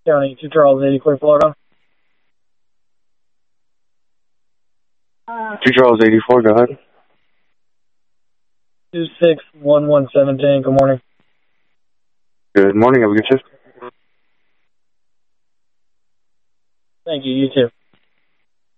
County, 2 Charles, 80 Clear, Florida. 2 Charles 84, go ahead. 261117, good morning. Good morning, have a good shift. Thank you, you too.